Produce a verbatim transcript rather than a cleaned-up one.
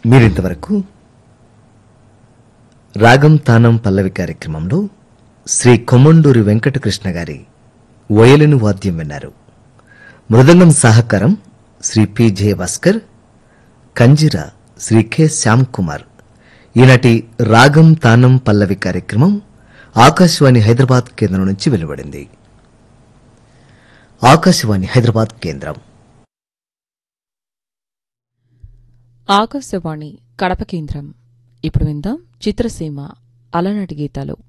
మీరింతవరకు రాగం తానం పల్లవి కార్యక్రమంలో శ్రీ కొమ్మండూరి వెంకటకృష్ణ గారి వయలిను వాద్యం విన్నారు. మృదంగం సహకారం శ్రీ పి జే భాస్కర్, కంజిర శ్రీ కె శ్యామ్ కుమార్. ఈనాటి రాగం తానం పల్లవి కార్యక్రమం ఆకాశవాణి హైదరాబాద్ కేంద్రం నుంచి వెలువడింది. ఆకాశవాణి హైదరాబాద్ కేంద్రం. ఆకాశవాణి కడప కేంద్రం. ఇప్పుడు విందాం చిత్రసీమ అలనాటి గీతాలు.